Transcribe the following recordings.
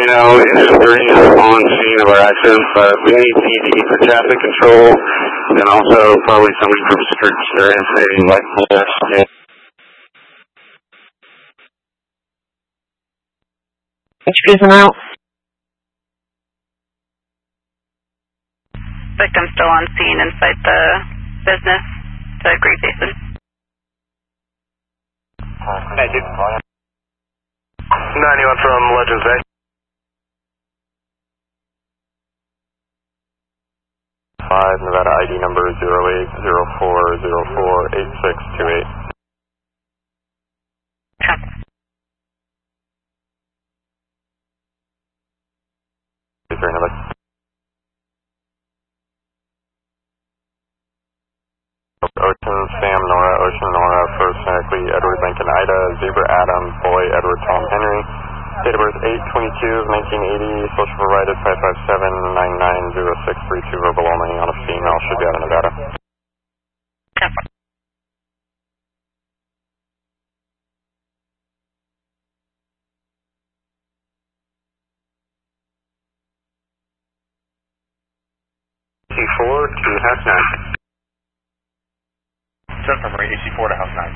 know, injuries on scene of our accident, but we need PD for traffic control, and also probably somebody from street saying like this. Introduce them out. Victim still on scene inside the business to Great Basin. 91 from Legends Bay. 5 Nevada ID number 0804048628. Ocean, Sam, Nora, Ocean, Nora, First, Snarkley, Edward, Lincoln, Ida, Zebra, Adam, Boy, Edward, Tom, Henry. Date of birth 8/22/1980. Social provided 557-990632. Verbal only on a female. Should be out of Nevada. AC4 to House 9. From AC4 to House 9.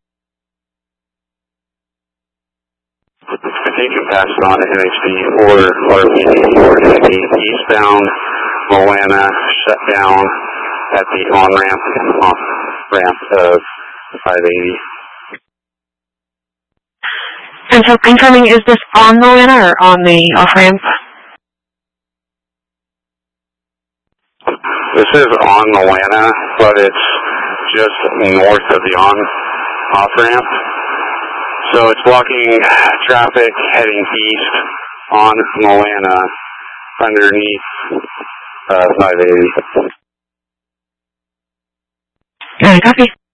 I think you passed it on to NHD or RPD or NHD. Eastbound Moana shut down at the on-ramp and off-ramp of 580. And so confirming, is this on Moana or on the off-ramp? This is on Moana, but it's just north of the off-ramp. So it's blocking traffic heading east on Moana underneath 580. Copy.